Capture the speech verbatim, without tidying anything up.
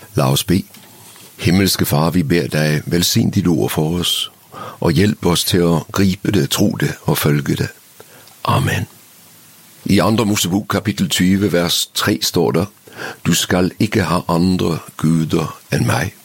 Lad os bede. Himmelske Far, vi beder dig, velsign dit ord for os, og hjælp os til at gribe det, tro det og følge det. Amen. I Andre Mosebog kapitel tyve, vers tre står der: Du skal ikke have andre guder end mig.